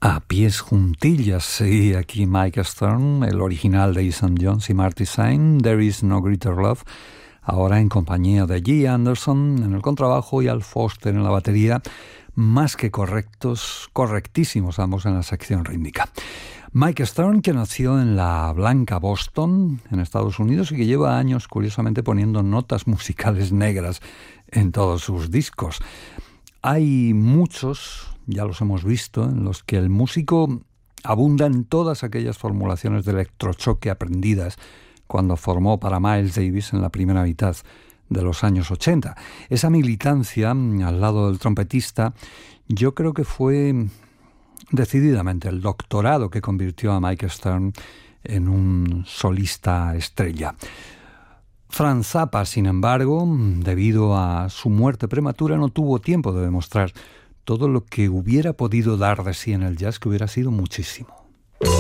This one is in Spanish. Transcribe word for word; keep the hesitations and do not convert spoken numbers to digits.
A pies juntillas seguía aquí Mike Stern, el original de Ethan Jones y Marty Sain, There Is No Greater Love, ahora en compañía de G. Anderson en el contrabajo y Al Foster en la batería, más que correctos, correctísimos ambos en la sección rítmica. Mike Stern, que nació en la blanca Boston, en Estados Unidos, y que lleva años, curiosamente, poniendo notas musicales negras en todos sus discos. Hay muchos, ya los hemos visto, en los que el músico abunda en todas aquellas formulaciones de electrochoque aprendidas cuando formó para Miles Davis en la primera mitad de los años ochenta. Esa militancia al lado del trompetista, yo creo que fue decididamente el doctorado que convirtió a Mike Stern en un solista estrella. Frank Zappa, sin embargo, debido a su muerte prematura, no tuvo tiempo de demostrar todo lo que hubiera podido dar de sí en el jazz, que hubiera sido muchísimo.